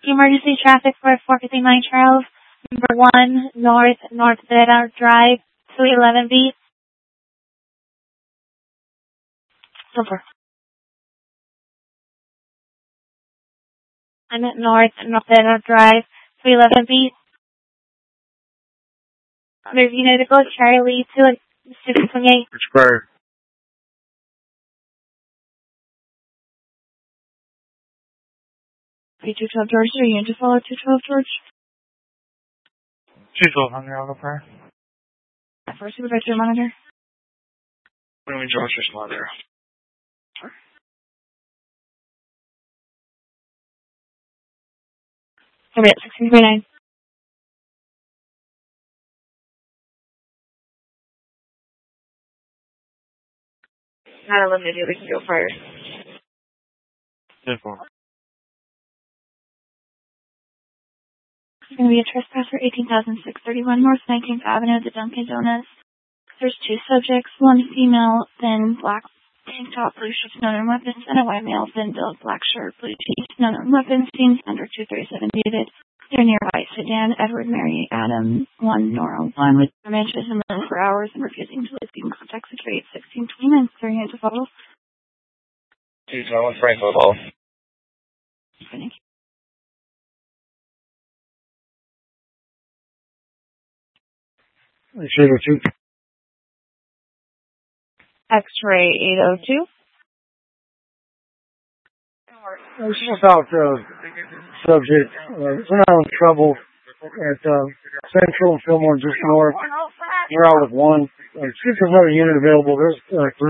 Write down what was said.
Emergency traffic for 459 Charles. Number 1, North Beda Drive, 211B. Over. I'm at North Beda Drive, 311B. There's United Go Charlie 628. Expired. 212 George, are you going to follow 212 George? 212 on the auto prayer. First supervisor monitor. When we draw just monitor. Sorry, 1639. Not eliminated, we can go fire. 10-4. It's going to be a trespasser, 18,631 North 19th Avenue, the Dunkin' Donuts. There's 2 subjects, 1 female, thin black tank top, blue shirts, no known weapons, and a white male, thin build, black shirt, blue jeans, no known weapons, seen under 237 muted. They're nearby sedan, Edward Mary Adam 1 Nora 1 with damages and living for hours and refusing to leave in contact security at 1629. Throwing into photo. 221 Frank Football. Thank you. X-ray 802. This is about subject. We're now in trouble at Central and Fillmore, just north. We're out with 1. See if there's another unit available. There's 3.